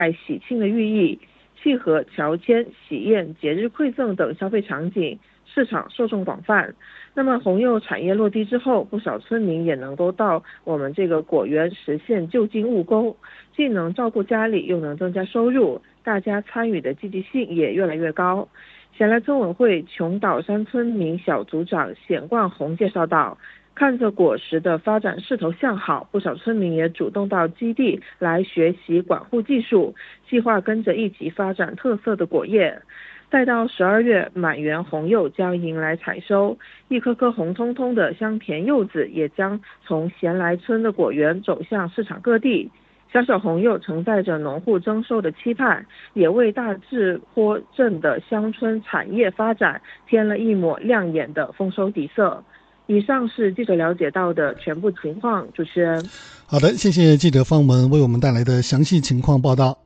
喜庆的寓意，契合乔迁、喜宴、节日馈赠等消费场景，市场受众广泛。那么红柚产业落地之后，不少村民也能够到我们这个果园实现就近务工，既能照顾家里，又能增加收入，大家参与的积极性也越来越高。咸来村委会琼岛山村民小组长冼冠宏介绍道，看着果实的发展势头向好，不少村民也主动到基地来学习管护技术，计划跟着一起发展特色的果业。待到12月，满园红柚将迎来采收，一颗颗红彤彤的香甜柚子也将从咸来村的果园走向市场各地。小小红柚承载着农户增收的期盼，也为大治坡镇的乡村产业发展添了一抹亮眼的丰收底色。以上是记者了解到的全部情况，主持人。 好的，谢谢记者方文为我们带来的详细情况报道。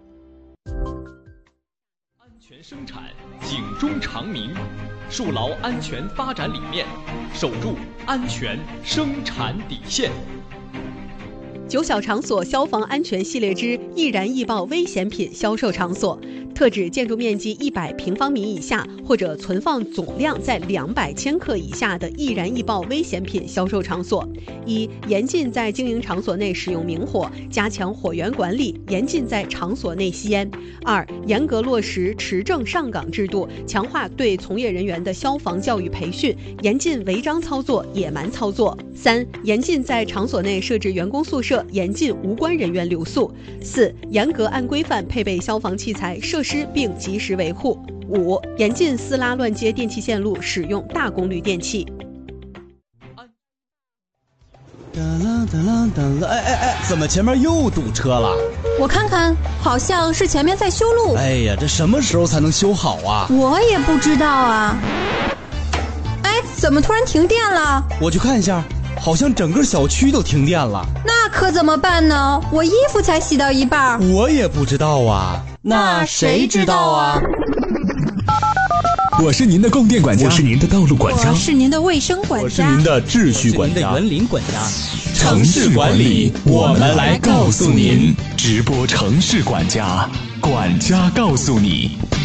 安全生产，警钟长鸣，树牢安全发展理念，守住安全生产底线。 9小场所消防安全系列之易燃易爆危险品销售场所，特指建筑面积100平方米以下或者存放总量在200千克以下的易燃易爆危险品销售场所。一、严禁在经营场所内使用明火，加强火源管理，严禁在场所内吸烟。2、严格落实持证上岗制度，强化对从业人员的消防教育培训，严禁违章操作、野蛮操作。3、严禁在场所内设置员工宿舍，严禁无关人员留宿。4、严格按规范配备消防器材设施并及时维护。5、严禁私拉乱接电气线路，使用大功率电器。 怎么前面又堵车了？ 我看看，好像是前面在修路。 哎呀，这什么时候才能修好啊？ 我也不知道啊。哎，怎么突然停电了？ 我去看一下，好像整个小区都停电了。 那可怎么办呢？我衣服才洗到一半。 我也不知道啊。那谁知道啊？ 我是您的供电管家，我是您的道路管家， 我是您的卫生管家， 我是您的秩序管家， 您的园林管家。 城市管理，我们来告诉您。直播城市管家，管家告诉你。